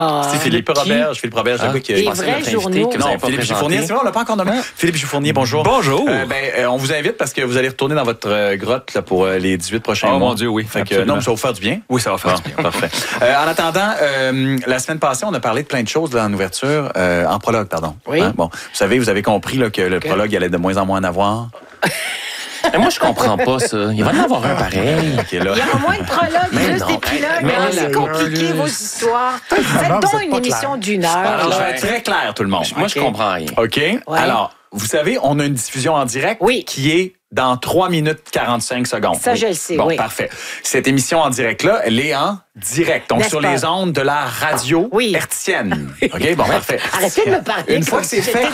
C'est Philippe Robert. Philippe Robert, je sais qui Des vrais journaux. Non, Philippe Gifournier, c'est vrai, on l'a pas encore nommé. Philippe Gifournier, bonjour. Bonjour. On vous invite parce que vous allez retourner dans votre grotte là, pour les 18 prochains mois. Oh mon Dieu, oui. Fait que, non, mais ça va vous faire du bien. Oui, ça va faire du bien. Parfait. En attendant, la semaine passée, on a parlé de plein de choses là, en ouverture, en prologue, pardon. Oui. Bon, vous avez compris là, que le prologue allait de moins en moins en avoir. Mais moi, je comprends pas ça. Il va en avoir un pareil. Okay, là. Il y a moins de prologues, juste des pilotes. C'est compliqué, vos histoires. Faites donc une émission d'1 heure. Alors, je vais être très clair, tout le monde. Moi, je comprends rien. OK? Ouais. Alors, vous savez, on a une diffusion en direct qui est dans 3 minutes 45 secondes. Ça, je le sais, Bon, parfait. Cette émission en direct-là, elle est en direct. Donc, sur les ondes de la radio hertzienne. OK? Bon, parfait. Arrêtez de me parler. Une fois que c'est fait,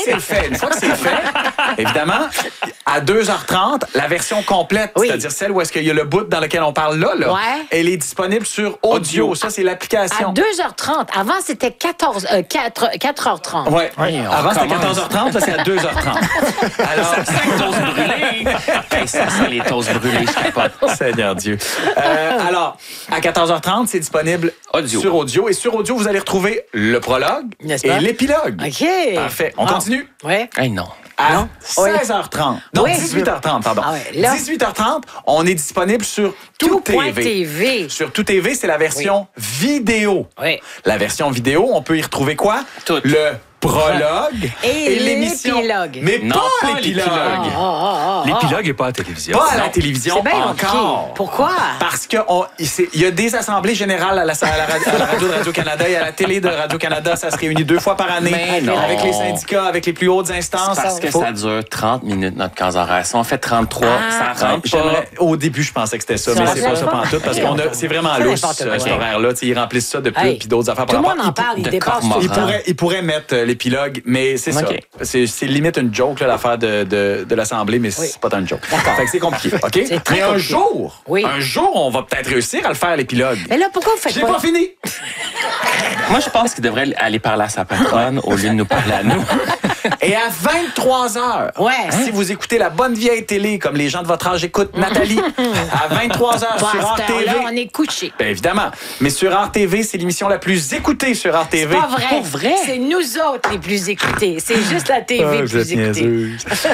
évidemment, à 2h30, la version complète, c'est-à-dire celle où est-ce qu'il y a le bout dans lequel on parle là, elle est disponible sur audio. Ça, c'est l'application. À 2h30. Avant, c'était 4h30. Oui. Avant, c'était 14h30. Là, c'est à 2h30. Alors, ça, c'est les toasts brûlés, je capote. Seigneur Dieu. Alors, à 14h30, c'est disponible sur audio. Et sur audio, vous allez retrouver le prologue et l'épilogue. OK. Parfait. On continue? Oui. Hey, non. À 16h30. Non, 18h30, pardon. 18h30, on est disponible sur Tout.tv. Sur Tout TV, c'est la version vidéo. Oui. La version vidéo, on peut y retrouver quoi? Tout. Le prologue et l'émission. Mais pas l'épilogue. L'épilogue n'est pas à la télévision. Pas à la télévision encore. Pourquoi? Parce qu'il y a des assemblées générales à la radio de Radio-Canada et à la télé de Radio-Canada. Ça se réunit 2 fois par année avec les syndicats, avec les plus hautes instances. Parce que ça dure 30 minutes, notre case horaire. Si on fait 33, ça rentre pas. Au début, je pensais que c'était ça, mais c'est pas ça pantoute parce que c'est vraiment lousse, cet horaire-là. Ils remplissent ça de pubs puis d'autres affaires. Tout le monde en parle, ils dépassent tout le temps. Ils pourraient mettre l'épilogue, mais c'est ça. C'est limite une joke, là, l'affaire de l'Assemblée, mais c'est pas tant une joke. Fait que c'est compliqué, OK? Mais un jour, on va peut-être réussir à le faire, l'épilogue. Mais là, pourquoi vous faites pas fini. Moi, je pense qu'il devrait aller parler à sa patronne au lieu de nous parler à nous. Et à 23h, si vous écoutez la bonne vieille télé, comme les gens de votre âge écoutent Nathalie, à 23h sur RTV. Là, on est couché. Bien évidemment. Mais sur RTV, c'est l'émission la plus écoutée sur RTV. C'est pas vrai. Pour vrai. C'est nous autres les plus écoutés. C'est juste la TV plus écoutée.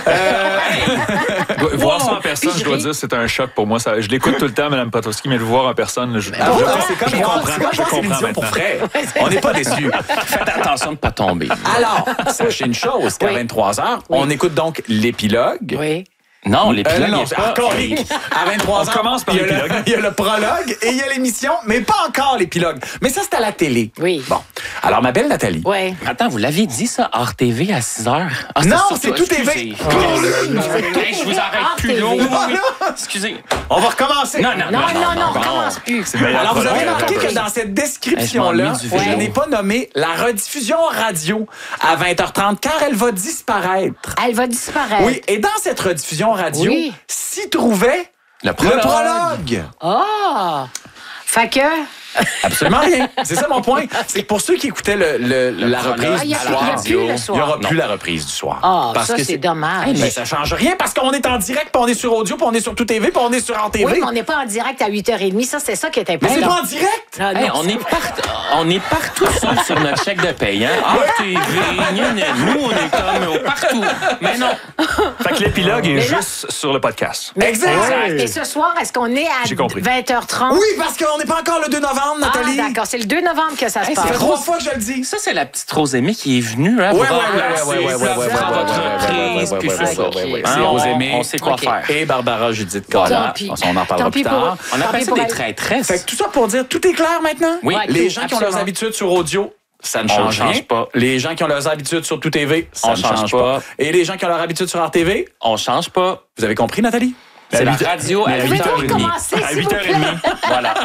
Voir ça en personne, je dois dire, c'est un choc pour moi. Je l'écoute tout le temps, Mme Potowski, mais le voir en personne, je comprends pour frais. On n'est pas déçus. Faites attention de ne pas tomber. Alors, sachez une chose, qu'à 23h, on écoute donc l'épilogue. Oui. Non, l'épilogue non, n'est pas... encore à 23h. On commence par l'épilogue. Il y a le prologue et il y a l'émission, mais pas encore l'épiloge. Mais ça, c'est à la télé. Oui. Bon. Alors, ma belle Nathalie. Oui. Attends, vous l'aviez dit, ça, hors TV à 6h? Non, c'est Tout TV. Je vous arrête plus long. Excusez. On va recommencer. Non, on recommence plus. Alors, vous avez remarqué que dans cette description-là, je n'ai pas nommé la rediffusion radio à 20h30, car elle va disparaître. Elle va disparaître. Oui, et dans cette rediffusion radio, s'y trouvait le prologue. Ah! Fait que... Absolument rien. C'est ça mon point. C'est que pour ceux qui écoutaient la reprise du soir, il n'y aura plus la reprise du soir. Ah, ça, c'est dommage. Mais ça ne change rien parce qu'on est en direct, puis on est sur audio, puis on est sur Tout TV, puis on est sur RTV. Oui, mais on n'est pas en direct à 8h30. Ça, c'est ça qui est important. Mais c'est pas en direct! Hey, on est partout sauf sur notre chèque de paye. Hein? RTV, nous, on est comme partout. Mais non. Fait que l'épilogue est juste sur le podcast. Exact. Et ce soir, est-ce qu'on est à 20h30? Oui, parce qu'on n'est pas encore le 2 novembre. Nathalie. Ah, d'accord. C'est le 2 novembre que ça se passe. Ça fait 3 fois que je le dis. Ça, c'est la petite Rosémie qui est venue. Hein, Oui. C'est Rosémie. On sait quoi faire. Et Barbara Judith Collard. On en parlera plus tard. On appelle ça des traîtresses. Fait que tout ça pour dire, tout est clair maintenant? Oui. Les gens qui ont leurs habitudes sur audio, ça ne change pas. Les gens qui ont leurs habitudes sur Tout TV, ça ne change pas. Et les gens qui ont leurs habitudes sur RTV, on change pas. Vous avez compris, Nathalie? C'est la radio à 8h30. À 8h30. Voilà.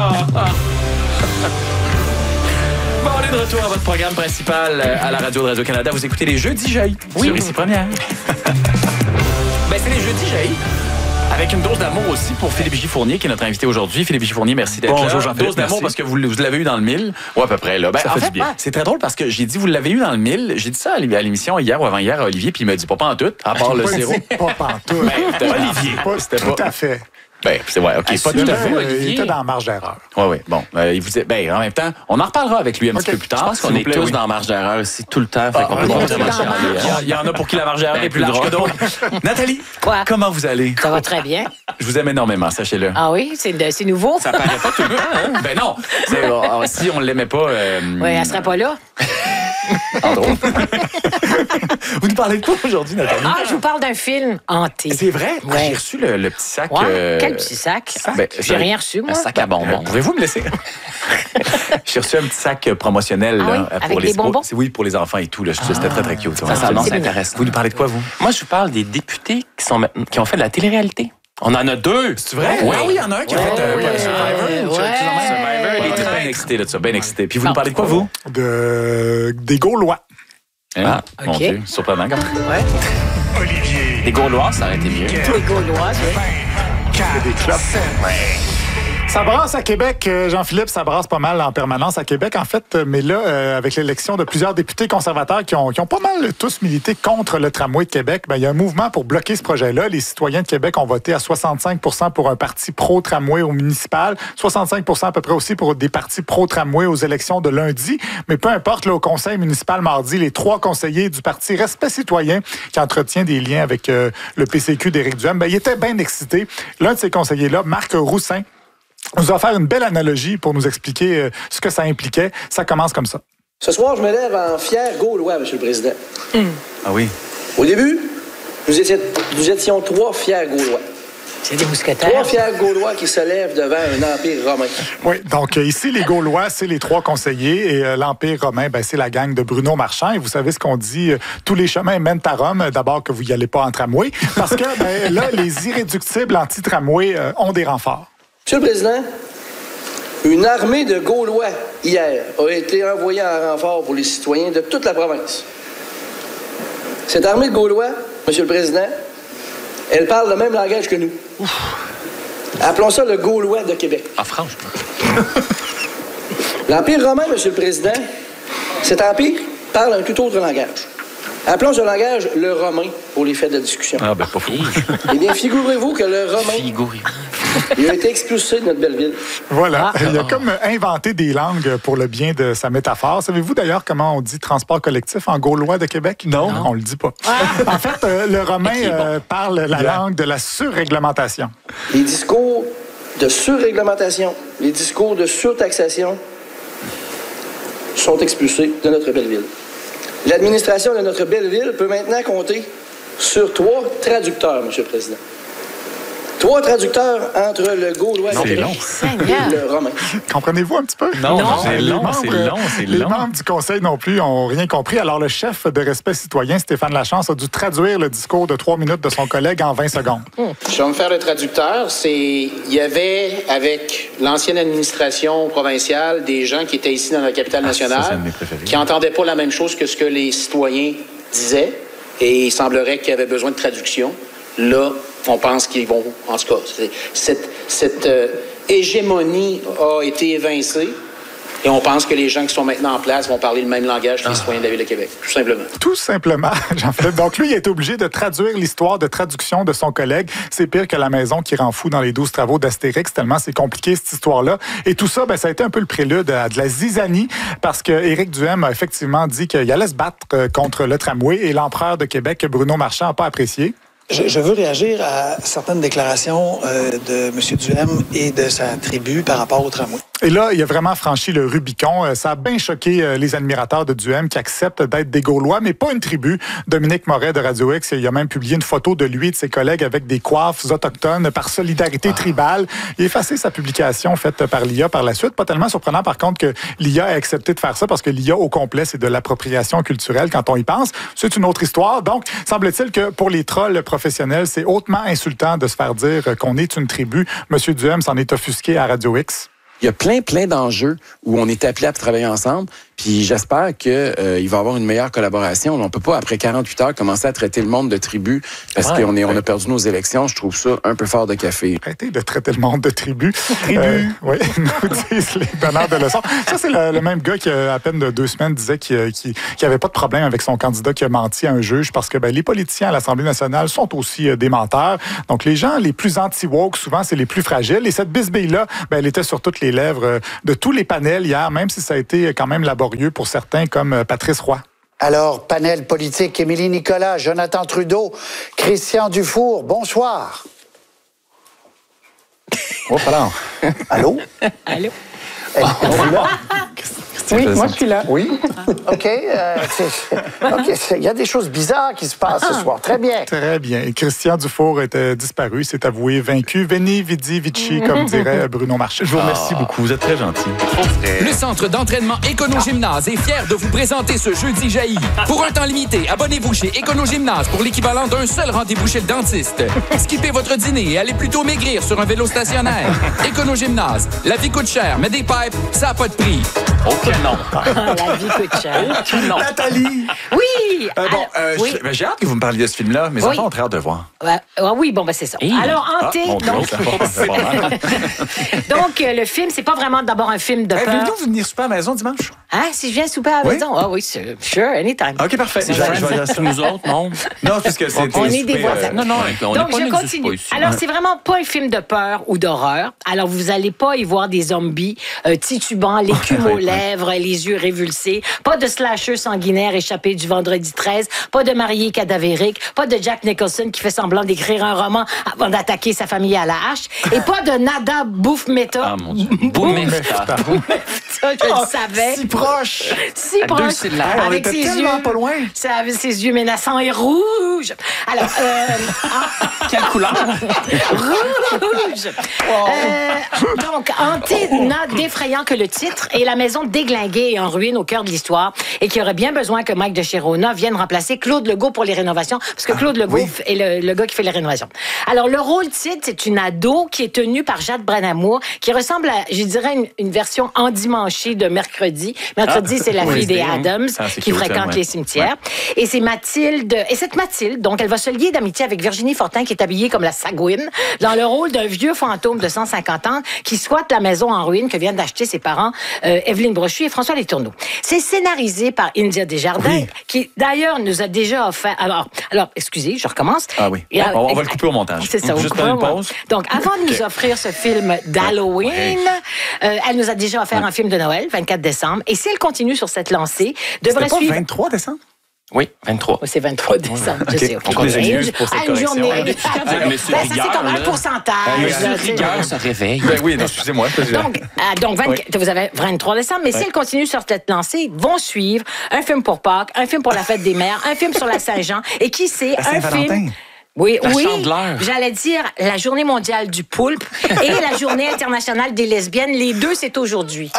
Bon, on est de retour à votre programme principal à la radio de Radio-Canada. Vous écoutez les Jeudis Jaillis sur Ici Première. C'est les Jeudis Jaillis. Avec une dose d'amour aussi pour Philippe Gifournier, qui est notre invité aujourd'hui. Philippe Gifournier, merci d'être là. Bonjour, Jean-Philippe. Dose d'amour parce que vous l'avez eu dans le mille. Ou à peu près, là. Ça fait du bien. C'est très drôle parce que j'ai dit, vous l'avez eu dans le mille. J'ai dit ça à l'émission hier ou avant-hier à Olivier, puis il m'a dit pas en tout, à part le zéro. Pas pantoute. Olivier. Pas tout à fait. c'est OK. Pas tout à fait. Il était dans la marge d'erreur. Oui. Bon, il vous dit, en même temps, on en reparlera avec lui un petit peu plus tard. Je pense qu'on est tous dans la marge d'erreur ici tout le temps. Fait qu'on peut vraiment chialer. Il y en a pour qui la marge d'erreur est plus large que d'autres. Nathalie, comment vous allez? Ça va très bien. Je vous aime énormément, sachez-le. Ah oui, c'est nouveau. Ça paraît pas tout le temps, hein? Ben non. Si on ne l'aimait pas... Oui, elle serait pas là. Entre autres. Vous nous parlez de quoi aujourd'hui, Nathalie? Je vous parle d'un film hanté. C'est vrai? Ouais. J'ai reçu le petit sac. Quel petit sac? J'ai rien reçu, moi. Un sac à bonbons. Pouvez-vous me laisser? J'ai reçu un petit sac promotionnel. Là, avec pour des bonbons? Oui, pour les enfants et tout. C'était très, très cute. Ça s'annonce intéressant. Vous nous parlez de quoi, vous? Moi, je vous parle des députés qui ont fait de la télé-réalité. On en a 2. C'est vrai? Oui, il y en a un qui a fait Survivor. Survivor. Il était bien excité de ça, bien excité. Puis vous nous parlez de quoi, vous? Des Gaulois. Mon Dieu, surprenant quand même. Ouais. Olivier. Des Gaulois, ça aurait été mieux. Les Gaulois, Des clubs. Ça brasse à Québec, Jean-Philippe, ça brasse pas mal en permanence à Québec, en fait. Mais là, avec l'élection de plusieurs députés conservateurs qui ont pas mal tous milité contre le tramway de Québec, il y a un mouvement pour bloquer ce projet-là. Les citoyens de Québec ont voté à 65 % pour un parti pro-tramway au municipal, 65 % à peu près aussi pour des partis pro-tramway aux élections de lundi. Mais peu importe, là, au conseil municipal mardi, les 3 conseillers du parti Respect citoyen, qui entretient des liens avec le PCQ d'Éric Duhem, ils étaient bien excités. L'un de ces conseillers-là, Marc Roussin, nous a offert une belle analogie pour nous expliquer ce que ça impliquait. Ça commence comme ça. Ce soir, je me lève en fier Gaulois, M. le Président. Ah oui? Au début, nous étions 3 fiers Gaulois. C'est des mousquetaires. 3 fiers Gaulois qui se lèvent devant un empire romain. Oui, donc ici, les Gaulois, c'est les 3 conseillers et l'empire romain, c'est la gang de Bruno Marchand. Et vous savez ce qu'on dit, tous les chemins mènent à Rome. D'abord que vous n'y allez pas en tramway, parce que là, les irréductibles anti-tramway ont des renforts. Monsieur le Président, une armée de Gaulois, hier, a été envoyée en renfort pour les citoyens de toute la province. Cette armée de Gaulois, Monsieur le Président, elle parle le même langage que nous. Appelons ça le Gaulois de Québec. Ah, franchement. L'Empire romain, Monsieur le Président, cet empire parle un tout autre langage. Appelons ce langage le romain pour les faits de discussion. Ah, pas fou. Eh bien, figurez-vous que le romain, il a été expulsé de notre belle ville. Voilà. Il a comme inventé des langues pour le bien de sa métaphore. Savez-vous d'ailleurs comment on dit transport collectif en gaulois de Québec? Non. On le dit pas. En fait, le romain parle la langue de la surréglementation. Les discours de surréglementation, les discours de surtaxation sont expulsés de notre belle ville. L'administration de notre belle ville peut maintenant compter sur 3 traducteurs, M. le Président. 3 traducteurs entre le Gaulois et le romain. Comprenez-vous un petit peu? Non, c'est long. Les membres du conseil non plus n'ont rien compris. Alors, le chef de Respect citoyen, Stéphane Lachance, a dû traduire le discours de 3 minutes de son collègue en 20 secondes. Je vais me faire le traducteur. Il y avait, avec l'ancienne administration provinciale, des gens qui étaient ici dans la capitale nationale, qui n'entendaient pas la même chose que ce que les citoyens disaient. Et il semblerait qu'il y avait besoin de traduction. Là, on pense qu'ils vont... En tout cas, cette hégémonie a été évincée. Et on pense que les gens qui sont maintenant en place vont parler le même langage que les citoyens de la Ville de Québec, tout simplement. Tout simplement, Jean-Philippe. Donc, lui, il a été obligé de traduire l'histoire de traduction de son collègue. C'est pire que la maison qui rend fou dans les 12 travaux d'Astérix, tellement c'est compliqué, cette histoire-là. Et tout ça, ça a été un peu le prélude à de la zizanie, parce que Éric Duhem a effectivement dit qu'il allait se battre contre le tramway, et l'empereur de Québec, Bruno Marchand, n'a pas apprécié. Je veux réagir à certaines déclarations de M. Duhem et de sa tribu par rapport au tramway. Et là, il a vraiment franchi le Rubicon. Ça a bien choqué les admirateurs de Duhem qui acceptent d'être des Gaulois, mais pas une tribu. Dominique Moret de Radio X, il a même publié une photo de lui et de ses collègues avec des coiffes autochtones par solidarité tribale. Il a effacé sa publication faite par l'IA par la suite. Pas tellement surprenant, par contre, que l'IA ait accepté de faire ça, parce que l'IA, au complet, c'est de l'appropriation culturelle quand on y pense. C'est une autre histoire. Donc, semble-t-il que pour les trolls professionnels, c'est hautement insultant de se faire dire qu'on est une tribu. Monsieur Duhem s'en est offusqué à Radio X. Il y a plein d'enjeux où on est appelé à travailler ensemble. Puis j'espère qu'il va y avoir une meilleure collaboration. On ne peut pas, après 48 heures, commencer à traiter le monde de tribu parce qu'on a perdu nos élections. Je trouve ça un peu fort de café. Arrêtez de traiter le monde de tribu. Oui, nous disent les donneurs de leçons. Ça, c'est le même gars qui, à peine de 2 semaines, disait qu'il avait pas de problème avec son candidat qui a menti à un juge parce que les politiciens à l'Assemblée nationale sont aussi des menteurs. Donc, les gens les plus anti-woke, souvent, c'est les plus fragiles. Et cette bisbille-là, elle était sur toutes les lèvres de tous les panels hier, même si ça a été quand même laborieux pour certains, comme Patrice Roy. Alors, panel politique, Émilie Nicolas, Jonathan Trudeau, Christian Dufour, bonsoir. Oh, pardon. Allô? Allô? Oui, moi je suis là. Oui. OK. Il y a des choses bizarres qui se passent ce soir. Très bien. Très bien. Et Christian Dufour était disparu, s'est avoué vaincu. Veni, vidi, vici, comme dirait Bruno Marchais. Je vous remercie beaucoup. Vous êtes très gentil. Le centre d'entraînement Écono-Gymnase est fier de vous présenter ce jeudi jaillit. Pour un temps limité, abonnez-vous chez Écono-Gymnase pour l'équivalent d'un seul rendez-vous chez le dentiste. Skippez votre dîner et allez plutôt maigrir sur un vélo stationnaire. Écono-Gymnase. La vie coûte cher, mais des pipes, ça n'a pas de prix. OK, non. La vie coûte cher. Non. Nathalie! Oui! Oui. J'ai hâte que vous me parliez de ce film-là. Mes enfants ont très hâte de voir. Oui, bon, c'est ça. Alors, Hanté... donc, le film, c'est pas vraiment d'abord un film de peur. Voulez-vous venir souper à la maison dimanche? Si je viens souper à la maison? Ah oui, sure, anytime. OK, parfait. Je vais nous autres, non? Non, parce que c'est... On est des voisins. Non, on donc, je continue. Alors, c'est vraiment pas un film de peur ou d'horreur. Alors, vous allez pas y voir des zombies titubants, l'écume aux lèvres, les yeux révulsés, pas de slasher sanguinaire échappé du vendredi 13, pas de marié cadavérique, pas de Jack Nicholson qui fait semblant d'écrire un roman avant d'attaquer sa famille à la hache, et pas de Nada Bouffe Meta. Ah, mon Dieu. Bouffe Meta. Je le savais. Si proche. Si proche. Avec ses yeux. Pas loin. Avec ses yeux menaçants et rouges. Alors, quelle couleur? Rouge. Donc, Hanté n'a d'effrayant que le titre et la maison déglinguée et en ruine au cœur de l'histoire et qui aurait bien besoin que Mike de Chirona vienne remplacer Claude Legault pour les rénovations parce que Claude Legault est le gars qui fait les rénovations. Alors, le rôle titre, c'est une ado qui est tenue par Jade Branamour qui ressemble à, je dirais, une version endimanchée de Mercredi. Mercredi, c'est la fille des Adams qui fréquente les cimetières. Et c'est Mathilde. Et cette Mathilde, donc, elle va se lier d'amitié avec Virginie Fortin qui est habillée comme la Sagouine dans le rôle d'un vieux fantôme de 150 ans qui squatte la maison en ruine que viennent d'acheter ses parents Evelyne Brochu et François Letourneau. C'est scénarisé par India Desjardins qui, d'ailleurs, nous a déjà offert... Alors, excusez, je recommence. Ah oui. On va le couper au montage. C'est ça. Juste une pause. Donc, avant de nous offrir ce film d'Halloween, elle nous a déjà offert un film de Noël, 24 décembre. Et si elle continue sur cette lancée, devrait suivre... C'était pas 23 décembre? Oui, 23. C'est 23 décembre, je sais. On les excuses pour cette correction. Une journée. Ça, c'est comme un pourcentage. Rigueur se réveille. Oui, excusez-moi. Donc, vous avez 23 décembre, mais si elle continue sur cette lancée, vont suivre un film pour Pâques, un film pour la fête des mères, un film sur la Saint-Jean, et qui sait, un film... Oui, j'allais dire la journée mondiale du poulpe et la journée internationale des lesbiennes. Les deux, c'est aujourd'hui.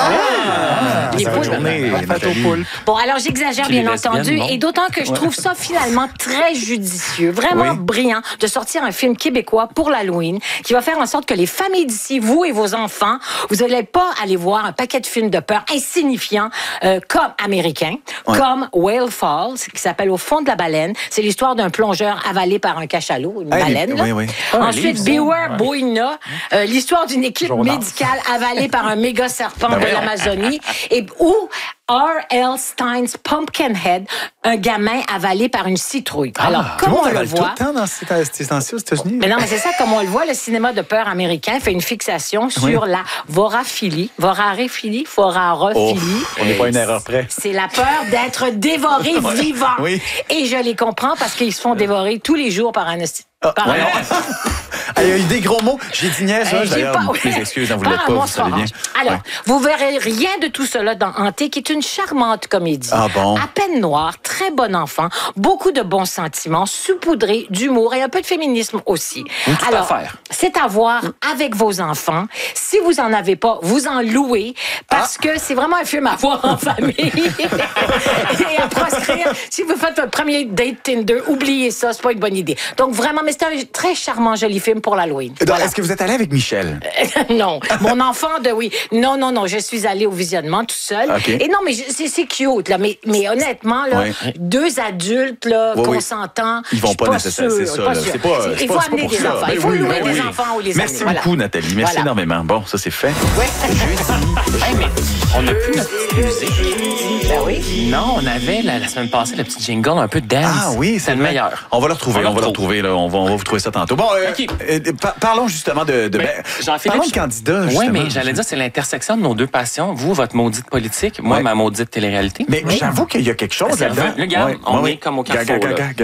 Les poulpes. Bon, alors j'exagère bien entendu, et d'autant que je trouve ça finalement très judicieux, vraiment brillant de sortir un film québécois pour l'Halloween qui va faire en sorte que les familles d'ici, vous et vos enfants, vous n'allez pas aller voir un paquet de films de peur insignifiants comme américains, comme Whale Falls, qui s'appelle Au fond de la baleine. C'est l'histoire d'un plongeur avalé par un cachalot, une baleine. Ensuite, Beware Boina, l'histoire d'une équipe médicale avalée par un méga serpent de l'Amazonie. Ou R.L. Stein's Pumpkinhead, un gamin avalé par une citrouille. Alors, comme on le voit... tout le temps dans ces temps-ci aux États-Unis. Mais non, mais c'est ça, comme on le voit, le cinéma de peur américain fait une fixation sur la voraphilie. Vorarophilie. On n'est pas une erreur près. C'est la peur d'être dévoré vivant. Et je les comprends parce qu'ils se font dévorer tous les jours par un... Il y a eu des gros mots. J'ai dit niaise. Mes excuses, vous ne l'êtes pas, vous savez bien. Alors, vous verrez rien de tout cela dans Hanté, qui est une charmante comédie. À peine noire, très bon enfant, beaucoup de bons sentiments, saupoudré d'humour et un peu de féminisme aussi. Alors, c'est à voir avec vos enfants. Si vous en avez pas, vous en louez, parce que c'est vraiment un film à voir en famille. Et à proscrire. Si vous faites votre premier date Tinder, oubliez ça, c'est pas une bonne idée. Donc, vraiment, mais c'est un très charmant, joli film pour pour l'Halloween. Voilà. Est-ce que vous êtes allé avec Michel? Non. Mon enfant oui. Non. Je suis allée au visionnement tout seul. Okay. Et non, mais c'est cute, là. Mais honnêtement, là, deux adultes, là, consentants. Ils vont pas nécessairement. C'est ça, là. Il faut amener des enfants. Il faut louer des enfants ou les amener. Merci beaucoup, Nathalie. Merci énormément. Bon, ça, c'est fait. Oui. Mais on a plus notre petite musique. Ben oui. Non, on avait la semaine passée le petit jingle un peu dance. Ah oui, c'est le meilleur. On va le retrouver. On va le retrouver. Là. On va vous trouver ça tantôt. Bon, parlons justement de parlons de candidats. Oui, mais j'allais dire, c'est l'intersection de nos deux passions. Vous, votre maudite politique, moi, ma maudite télé-réalité. Mais j'avoue qu'il y a quelque chose là-dedans. Regarde, on est comme au carrefour.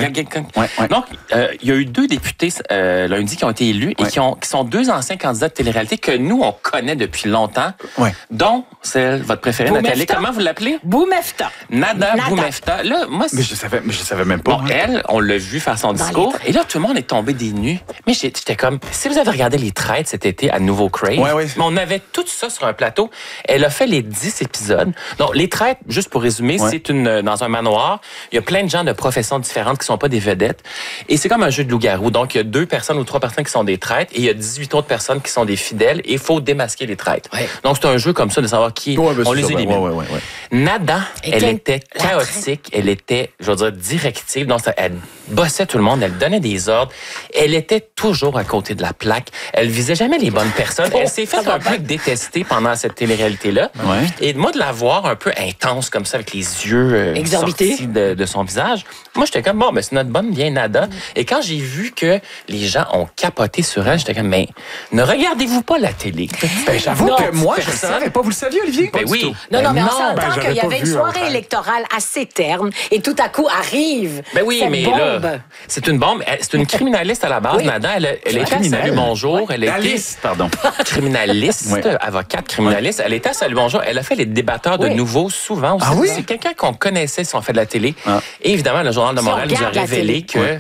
Donc, il y a eu 2 députés lundi qui ont été élus et qui sont 2 anciens candidats de télé-réalité que nous, on connaît depuis longtemps, dont celle, votre préférée, Nathalie. Comment vous l'appelez? Boumefta. Nada Boumefta. Là, moi, mais je savais même pas. Bon, elle, on l'a vu faire son discours. Et là, tout le monde est tombé des nues. Mais j'étais comme, si vous avez regardé Les Traites cet été à Nouveau Crave, on avait tout ça sur un plateau. Elle a fait les 10 épisodes. Donc, Les Traites, juste pour résumer, c'est dans un manoir. Il y a plein de gens de professions différentes qui sont pas des vedettes. Et c'est comme un jeu de loup-garou. Donc, il y a 2 personnes ou 3 personnes qui sont des traites et il y a 18 autres personnes qui sont des fidèles et il faut démasquer les traites. Donc, c'est un jeu comme ça de savoir qui on les élimine. Nada, elle était chaotique, elle était, je veux dire, directive. Donc, elle bossait tout le monde, elle donnait des ordres. Elle était toujours à côté de la plaque. Elle visait jamais les bonnes personnes. Elle s'est faite un peu détester pendant cette télé-réalité-là. Et moi, de la voir un peu intense comme ça, avec les yeux sortis de son visage, moi, j'étais comme, bon, c'est notre bonne vieille Nada. Et quand j'ai vu que les gens ont capoté sur elle, j'étais comme, mais ne regardez-vous pas la télé? J'avoue que moi, je ne savais pas. Vous le saviez, Olivier? Oui. Non, mais on s'entend qu'il y avait une soirée électorale assez terne et tout à coup arrive cette bombe. Là, c'est une bombe. C'est une criminaliste à la base, Nada. Elle était à Salut Bonjour. Elle était criminaliste, avocate criminaliste. Elle était à Salut Bonjour. Elle a fait les débatteurs de Nouveau souvent aussi. C'est quelqu'un qu'on connaissait si on fait de la télé. Et évidemment, le Journal de Montréal nous a révélé que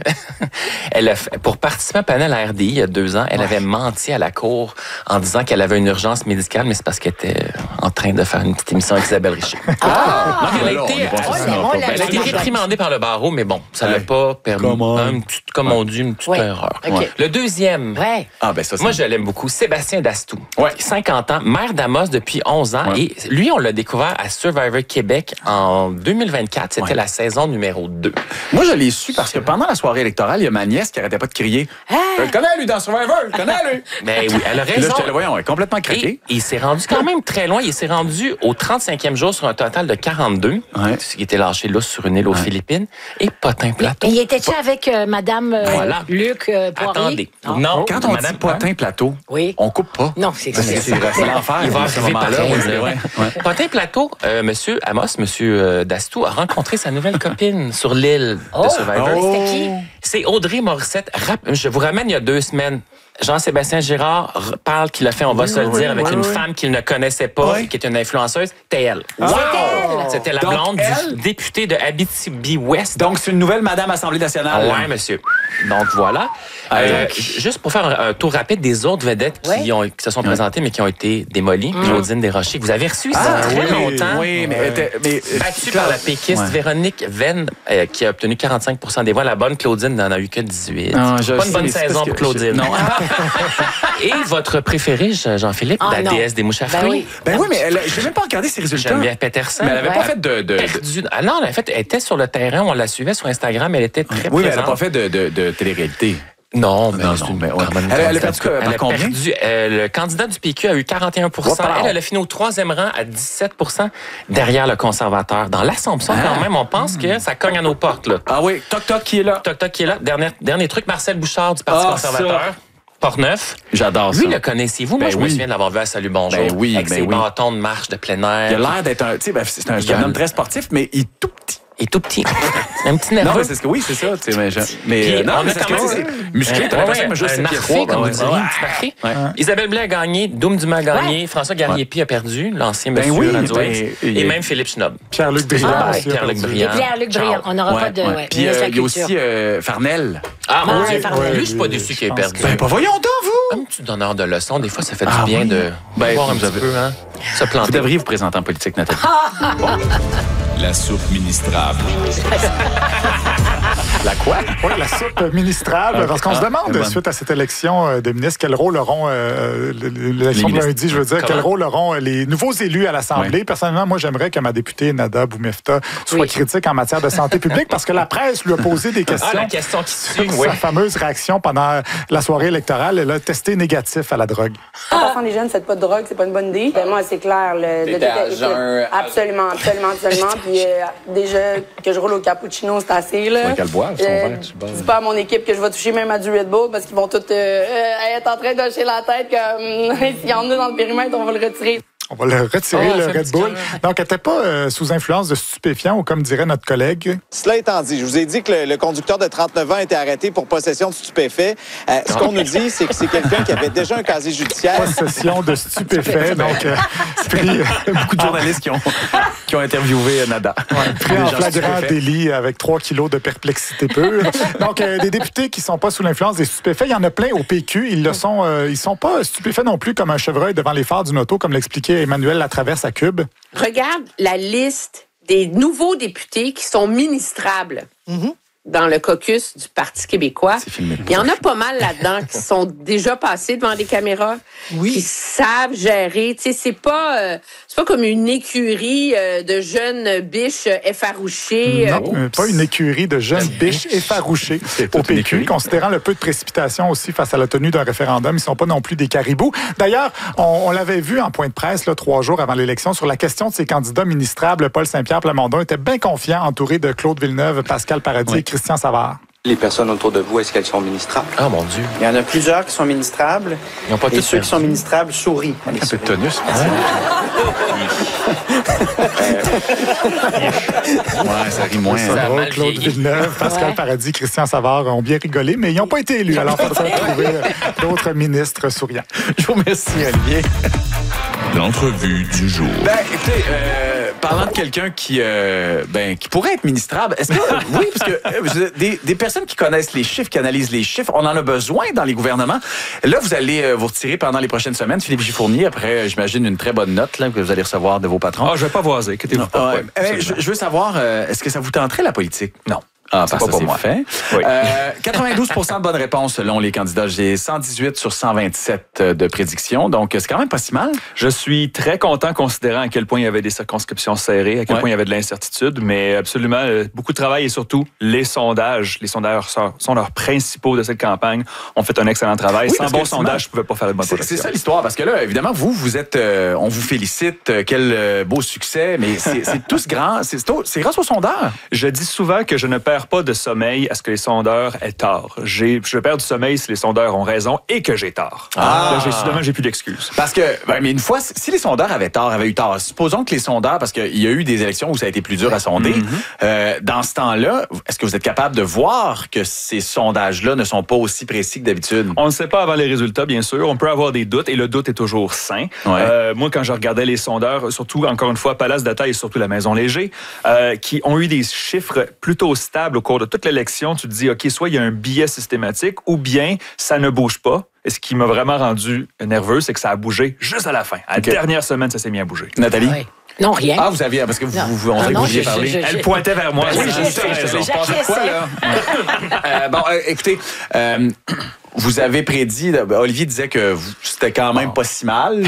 pour participer à un panel à RDI il y a 2 ans, elle avait menti à la cour en disant qu'elle avait une urgence médicale, mais c'est parce qu'elle était en train de faire une petite émission avec Isabelle Richer. Donc, elle a été réprimandée par le barreau, mais bon, ça l'a pas permis. Comme on dit, une petite erreur. Le deuxième, moi, je l'aime beaucoup, Sébastien Dastou. 50 ans, maire d'Amos depuis 11 ans. Et lui, on l'a découvert à Survivor Québec en 2024. C'était la saison numéro 2. Moi, je l'ai su parce que pendant la soirée électorale, il y a ma nièce qui arrêtait pas de crier. Je le connais, lui, dans Survivor. Je le connais, lui. Mais oui, elle a raison. Là, voyons, complètement craqué. Et il s'est rendu quand même très loin. Il s'est rendu au 35e jour sur un total de 42. Ce qui était lâché là sur une île aux Philippines. Et Potin-Plateau. Et il était-tu avec Madame Luc Poirier? Attendez. Non, quand on dit Potin-Plateau, on coupe pas. Non, c'est l'enfer. Il va arriver pareil. Potin-Plateau, Monsieur Amos, Monsieur Dastou, a rencontré sa nouvelle copine sur l'île de Survivor. C'était qui? C'est Audrey Morissette. Je vous ramène il y a 2 semaines. Jean-Sébastien Girard parle qu'il a fait, on va se le dire, avec une femme qu'il ne connaissait pas, qui est une influenceuse. C'était elle. C'était la blonde du député de Abitibi-Ouest. Donc, c'est une nouvelle Madame Assemblée nationale. Oui, monsieur. Donc, voilà. Juste pour faire un tour rapide des autres vedettes qui se sont présentées, mais qui ont été démolies. Claudine Desrochers, que vous avez reçu ça très longtemps. Oui, mais battue par la péquiste Véronique Venn, qui a obtenu 45% des voix. La bonne Claudine n'en a eu que 18. Pas une bonne saison pour Claudine. Non. Et votre préféré, Jean-Philippe, la déesse des mouches à fruits. Ben oui, mais je n'ai même pas regardé ses résultats. Geneviève Peterson. Mais elle n'avait pas fait de... Non, en fait, elle était sur le terrain, on la suivait sur Instagram, elle était très présente. Oui, mais elle n'a pas fait de télé-réalité. Non, mais elle a perdu combien? Le candidat du PQ a eu 41 Elle a fini au 3e rang à 17 derrière le conservateur. Dans l'Assomption, quand même, on pense que ça cogne à nos portes. Là. Ah oui, Toc-Toc qui est là. Toc-Toc qui est là. Dernier truc, Marcel Bouchard du Parti conservateur. Portneuf. J'adore ça. Lui, le connaissez-vous? Moi, je me souviens de l'avoir vu à Salut Bonjour. Avec ses bâtons de marche de plein air. Il a l'air d'être c'est un homme très sportif, mais il est tout petit. Il est tout petit. Un petit nerveux. Non, c'est ça. Mais non, mais c'est musclé. T'as l'impression que un parfait, comme on dirait. Isabelle Blais a gagné, Doum Dumas a gagné, François Garnier-Pi a perdu, l'ancien monsieur Radouin, et même Philippe Schnob. Pierre-Luc Briand. Pierre-Luc Briand. On n'aura pas de... Puis il y a aussi Farnell. Ah, mon Dieu. Lui, je suis pas déçu qu'il ait perdu. Ben, pas voyons donc, vous! Un petit donneur de leçons, des fois, ça fait du bien de voir un petit peu, se planter. Vous devriez vous présenter en politique, Nathalie. La soupe ministrable. La quoi? Oui, la soupe ministrable. Parce qu'on se demande, suite à cette élection de ministres, quel rôle auront, l'élection de lundi, je veux dire, quel rôle auront les nouveaux élus à l'Assemblée. Personnellement, moi, j'aimerais que ma députée Nada Boumefta soit critique en matière de santé publique parce que la presse lui a posé des questions. La question qui suit, sa fameuse réaction pendant la soirée électorale, elle a testé négatif à la drogue. Quand les jeunes ne font pas de drogue, c'est pas une bonne idée. Ben moi, c'est clair. Absolument. Puis déjà que je roule au cappuccino, c'est assez. Là. Qu'elle boive, dis pas à mon équipe que je vais toucher même à du Red Bull parce qu'ils vont tous être en train de hocher la tête comme s'il y en a dans le périmètre, on va le retirer. On va le retirer, le Red Bull. Donc, elle n'était pas sous influence de stupéfiants, ou comme dirait notre collègue. Cela étant dit, je vous ai dit que le conducteur de 39 ans a été arrêté pour possession de stupéfaits. Ce qu'on nous dit, c'est que c'est quelqu'un qui avait déjà un casier judiciaire. Possession de stupéfaits. Donc, pris beaucoup de journalistes qui ont interviewé Nada. Ouais, pris en flagrant délit avec 3 kilos de perplexité pure. Donc, des députés qui ne sont pas sous l'influence des stupéfaits, il y en a plein au PQ. Ils sont pas stupéfaits non plus comme un chevreuil devant les phares d'une auto, comme l'expliquait Emmanuel Latraverse à Cube. Regarde la liste des nouveaux députés qui sont ministrables dans le caucus du Parti québécois. Il y en a pas mal là-dedans qui sont déjà passés devant des caméras, qui savent gérer. Tu sais, c'est pas comme une écurie de jeunes biches effarouchées. Non, pas une écurie de jeunes biches effarouchées au PQ, considérant le peu de précipitation aussi face à la tenue d'un référendum. Ils sont pas non plus des caribous. D'ailleurs, on l'avait vu en point de presse 3 jours avant l'élection sur la question de ces candidats ministrables. Paul Saint-Pierre Plamondon était bien confiant, entouré de Claude Villeneuve, Pascal Paradis et Christian Savard. Les personnes autour de vous, est-ce qu'elles sont ministrables? Ah, mon Dieu. Il y en a plusieurs qui sont ministrables. Ils n'ont pas et ceux qui sont ministrables sourient. Un peu de tonus. Ça rit moins. C'est Claude Villeneuve, Pascal Paradis, Christian Savard ont bien rigolé, mais ils n'ont pas été élus. Alors, il faudrait trouver d'autres ministres souriants. Je vous remercie, Olivier. L'entrevue du jour. Écoutez, parlant de quelqu'un qui pourrait être ministrable, est-ce que oui, parce que des personnes qui connaissent les chiffres, qui analysent les chiffres, on en a besoin dans les gouvernements. Là, vous allez vous retirer pendant les prochaines semaines, Philippe Giffournier, après, j'imagine, une très bonne note là, que vous allez recevoir de vos patrons. Je vais pas voiser, inquiétez-vous pas. Je veux savoir, est-ce que ça vous tenterait la politique? Non. Parce que c'est moi. Fait. Oui. 92 de bonnes réponses selon les candidats. J'ai 118 sur 127 de prédictions. Donc, c'est quand même pas si mal. Je suis très content considérant à quel point il y avait des circonscriptions serrées, à quel point il y avait de l'incertitude, mais absolument beaucoup de travail et surtout les sondages. Les sondages sont leurs principaux de cette campagne. On fait un excellent travail. Sans bon sondage, je ne pouvais pas faire de bonne projection. C'est ça l'histoire, parce que là, évidemment, vous êtes, on vous félicite, quel beau succès, mais c'est tous grand, c'est grâce aux sondeurs. Je dis souvent que je ne perds pas de sommeil à ce que les sondeurs aient tort. Je perds du sommeil si les sondeurs ont raison et que j'ai tort. Là, j'ai plus d'excuses. Parce que, mais une fois, si les sondeurs avaient eu tort, supposons que les sondeurs, parce qu'il y a eu des élections où ça a été plus dur à sonder, dans ce temps-là, est-ce que vous êtes capable de voir que ces sondages-là ne sont pas aussi précis que d'habitude? On ne sait pas avant les résultats, bien sûr. On peut avoir des doutes et le doute est toujours sain. Moi, quand je regardais les sondeurs, surtout, encore une fois, Palace Data et surtout la Maison Léger, qui ont eu des chiffres plutôt stables au cours de toute l'élection, tu te dis, OK, soit il y a un biais systématique ou bien ça ne bouge pas. Et ce qui m'a vraiment rendu nerveux, c'est que ça a bougé juste à la fin. À la dernière semaine, ça s'est mis à bouger. Nathalie? Oui. Non, rien. Ah, vous aviez, parce que vous vouliez parler. Elle pointait vers moi. Oui, écoutez, vous avez prédit, Olivier disait que c'était quand même pas si mal.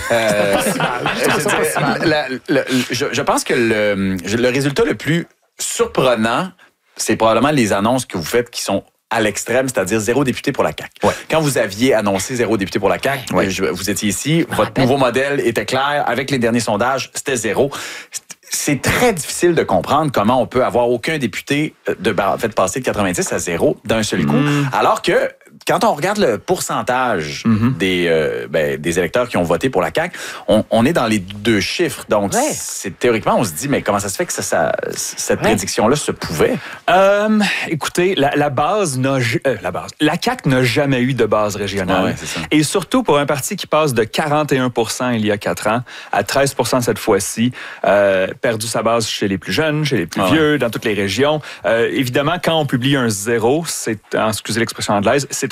Je pense que le résultat le plus surprenant, c'est probablement les annonces que vous faites qui sont à l'extrême, c'est-à-dire 0 député pour la CAQ. Quand vous aviez annoncé 0 député pour la CAQ, vous étiez ici, votre nouveau modèle était clair. Avec les derniers sondages, c'était 0. C'est très difficile de comprendre comment on peut avoir aucun député passer de 90 à 0 d'un seul coup. Alors que quand on regarde le pourcentage des électeurs qui ont voté pour la CAQ, on est dans les 2 chiffres. Donc, théoriquement, on se dit, mais comment ça se fait que cette prédiction-là se pouvait? Écoutez, la CAQ n'a jamais eu de base régionale. Et surtout pour un parti qui passe de 41% il y a 4 ans à 13% cette fois-ci, perdu sa base chez les plus jeunes, chez les plus vieux, dans toutes les régions. Évidemment, quand on publie un 0, excusez l'expression anglaise, c'est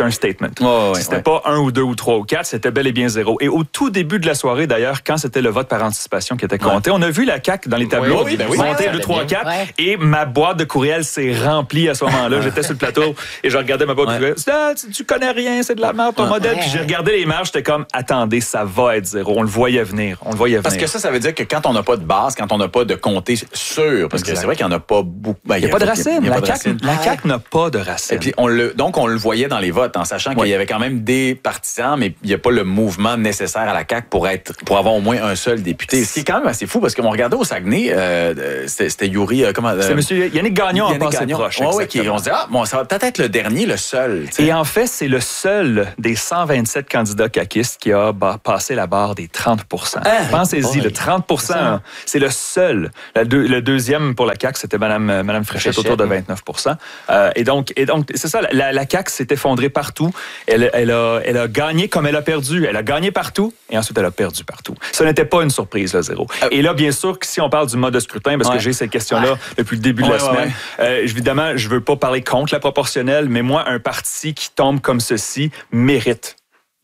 un statement. C'était pas 1 ou 2 ou 3 ou 4, c'était bel et bien 0. Et au tout début de la soirée, d'ailleurs, quand c'était le vote par anticipation qui était compté, on a vu la CAQ dans les tableaux monter 2, 3, 4, et ma boîte de courriel s'est remplie à ce moment-là. J'étais sur le plateau et je regardais ma boîte de courriel. Tu connais rien, c'est de la merde ton modèle. Puis j'ai regardé les marges, j'étais comme, attendez, ça va être 0. On le voyait venir. Parce que ça veut dire que quand on n'a pas de base, quand on n'a pas de comté sûr, parce que c'est vrai qu'il n'y en a pas beaucoup. Il n'y a pas de racines. La CAQ n'a pas de racines. Et puis on le voyait dans les votes, en sachant qu'il y avait quand même des partisans, mais il n'y a pas le mouvement nécessaire à la CAQ pour avoir au moins un seul député. Ce qui est quand même assez fou, parce qu'on regardait au Saguenay, c'était Yuri... c'est M. Yannick Gagnon en passé proche. On se dit, ça va peut-être être le dernier, le seul. Et en fait, c'est le seul des 127 candidats caquistes qui a passé la barre des 30 Pensez-y, le 30 c'est le seul. Le deuxième pour la CAQ, c'était Mme Fréchette, autour de 29 et donc c'est ça, la CAQ s'est effondrée partout. Elle a gagné comme elle a perdu. Elle a gagné partout et ensuite elle a perdu partout. Ce n'était pas une surprise, le 0. Et là, bien sûr, si on parle du mode de scrutin, parce que j'ai cette question-là depuis le début de la semaine, évidemment, je veux pas parler contre la proportionnelle, mais moi, un parti qui tombe comme ceci mérite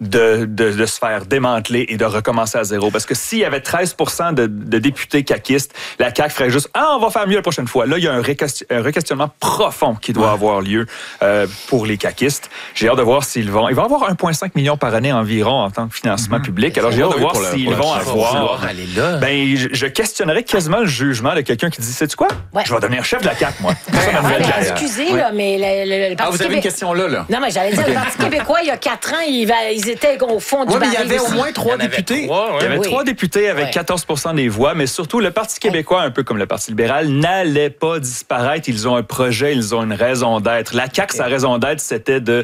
de se faire démanteler et de recommencer à 0. Parce que s'il y avait 13 de députés caquistes, la CAQ ferait juste « Ah, on va faire mieux la prochaine fois ». Là, il y a un requestionnement profond qui doit avoir lieu pour les caquistes. J'ai hâte de voir s'ils vont... Il va y avoir 1,5 million par année environ en tant que financement public. Alors, j'ai hâte de voir s'ils vont avoir... Ben, je questionnerais quasiment le jugement de quelqu'un qui dit « Sais-tu quoi? Je vais devenir chef de la CAQ, moi. » Excusez, là, mais le Parti vous avez une question là? Non, mais j'allais dire, le Parti québécois, il y a 4 ans, ils étaient au fond du baril. Il y avait au moins 3 députés. Il y avait 3 députés avec 14 des voix, mais surtout, le Parti québécois, un peu comme le Parti libéral, n'allait pas disparaître. Ils ont un projet, ils ont une raison d'être. La CAQ, sa raison d'être, c'était de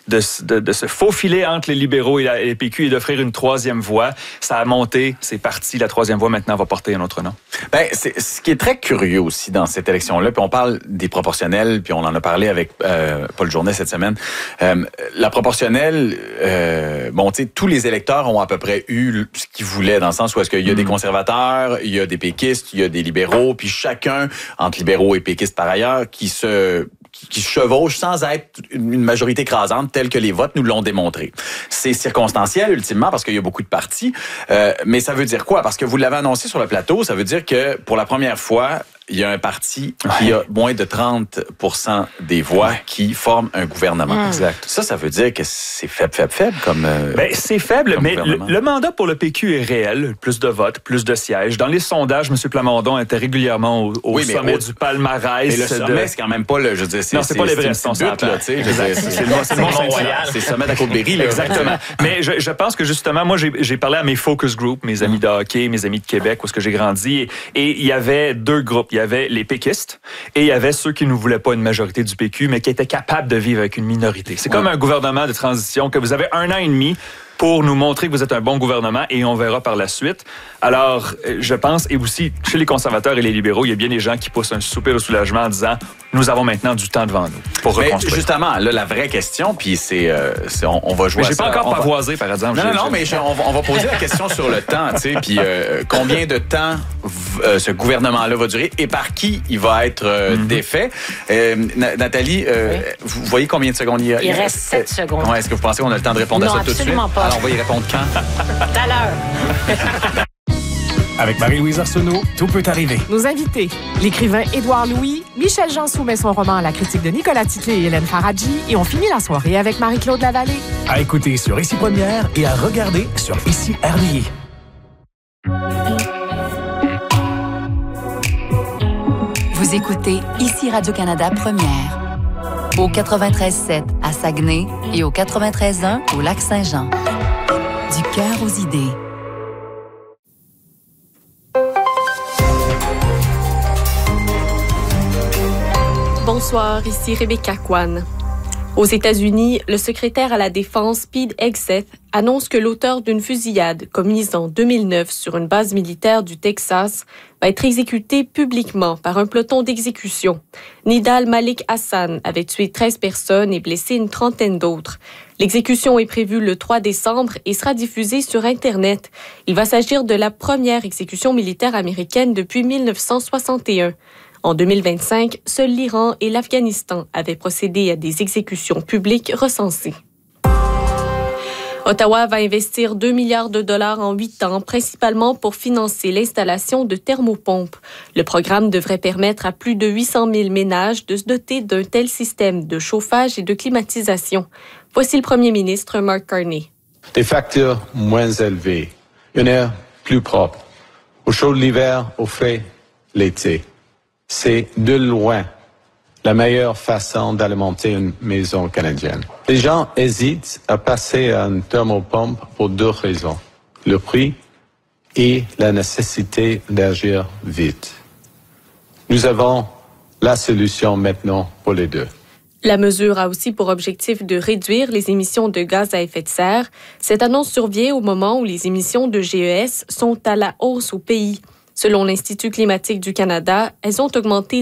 se faufiler entre les libéraux et les PQ et d'offrir une 3e voie. Ça a monté, c'est parti. La 3e voie, maintenant, va porter un autre nom. Ben, ce qui est très curieux aussi dans cette élection-là, puis on parle des proportionnels, puis on en a parlé avec Paul Journet cette semaine. La proportionnelle, tous les électeurs ont à peu près eu ce qu'ils voulaient, dans le sens où est-ce qu'il y a des conservateurs, il y a des péquistes, il y a des libéraux, puis chacun, entre libéraux et péquistes par ailleurs, qui se chevauchent sans être une majorité écrasante telle que les votes nous l'ont démontré. C'est circonstanciel, ultimement, parce qu'il y a beaucoup de partis, mais ça veut dire quoi? Parce que vous l'avez annoncé sur le plateau, ça veut dire que pour la première fois, il y a un parti qui a moins de 30 des voix qui forment un gouvernement. Exact. Ça veut dire que c'est faible comme c'est faible, mais le mandat pour le PQ est réel. Plus de votes, plus de sièges. Dans les sondages, M. Plamondon était régulièrement au sommet du palmarès. Et le sommet, c'est quand même pas le... Je veux dire, c'est pas l'Everest, on s'entend. C'est le Mont-Saint-Hilaire. C'est le sommet d'Acôte-Berry. Exactement. Mais je pense que justement, moi, j'ai parlé à mes focus groups, mes amis de hockey, mes amis de Québec, où est-ce que j'ai grandi, et il y avait 2 groupes. Il y avait les péquistes et il y avait ceux qui ne voulaient pas une majorité du PQ, mais qui étaient capables de vivre avec une minorité. C'est comme un gouvernement de transition que vous avez 1 an et demi pour nous montrer que vous êtes un bon gouvernement et on verra par la suite. Alors, je pense, et aussi, chez les conservateurs et les libéraux, il y a bien des gens qui poussent un soupir de soulagement en disant « Nous avons maintenant du temps devant nous pour reconstruire. » Justement, là, la vraie question, puis on va jouer mais j'ai pas encore pavoisé, par exemple. Non, mais on va poser la question sur le temps, tu sais, puis combien de temps ce gouvernement-là va durer et par qui il va être défait. Nathalie, vous voyez combien de secondes il y a? Il reste 7 secondes. Est-ce que vous pensez qu'on a le temps de répondre à ça tout de suite? Absolument pas. Alors, on va y répondre quand? Tout à l'heure. Avec Marie-Louise Arsenault, tout peut arriver. Nos invités, l'écrivain Édouard Louis, Michel Jean soumet son roman à la critique de Nicolas Titley et Hélène Faradji et on finit la soirée avec Marie-Claude Lavallée. À écouter sur Ici Première et à regarder sur Ici RDI. Vous écoutez Ici Radio-Canada Première. Au 93.7 à Saguenay et au 93.1 au Lac-Saint-Jean. Du cœur aux idées. Bonsoir, ici Rebecca Kwan. Aux États-Unis, le secrétaire à la Défense, Pete Hegseth, annonce que l'auteur d'une fusillade commise en 2009 sur une base militaire du Texas va être exécuté publiquement par un peloton d'exécution. Nidal Malik Hassan avait tué 13 personnes et blessé une trentaine d'autres. L'exécution est prévue le 3 décembre et sera diffusée sur Internet. Il va s'agir de la première exécution militaire américaine depuis 1961. En 2025, seuls l'Iran et l'Afghanistan avaient procédé à des exécutions publiques recensées. Ottawa va investir 2 milliards de dollars en 8 ans, principalement pour financer l'installation de thermopompes. Le programme devrait permettre à plus de 800 000 ménages de se doter d'un tel système de chauffage et de climatisation. Voici le premier ministre Mark Carney. Des factures moins élevées, un air plus propre, au chaud de l'hiver, au frais l'été. C'est de loin la meilleure façon d'alimenter une maison canadienne. Les gens hésitent à passer à une thermopompe pour 2 raisons. Le prix et la nécessité d'agir vite. Nous avons la solution maintenant pour les 2. La mesure a aussi pour objectif de réduire les émissions de gaz à effet de serre. Cette annonce survient au moment où les émissions de GES sont à la hausse au pays. Selon l'Institut climatique du Canada, elles ont augmenté